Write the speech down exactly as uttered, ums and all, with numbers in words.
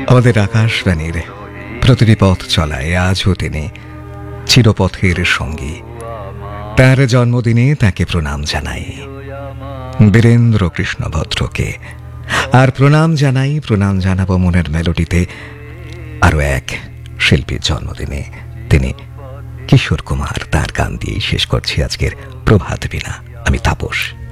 আমাদের আকাশবাণীর প্রতিটি পথ চলায় আজও তিনি চিরপথের সঙ্গী। তার জন্মদিনে তাকে প্রণাম জানাই, বীরেন্দ্র কৃষ্ণ ভদ্রকে। আর প্রণাম জানাই, প্রণাম জানাবো মনের মেলোডিতে আরো এক শিল্পীর জন্মদিনে, তিনি কিশোর কুমার। তার গান দিয়েই শেষ করছি আজকের প্রভাত বীণা। আমি তাপস।